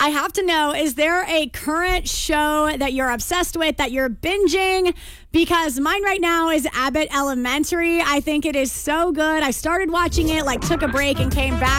I have to know, is there a current show that you're obsessed with, that you're binging? Because mine right now is Abbott Elementary. I think it is so good. I started watching it, took a break and came back.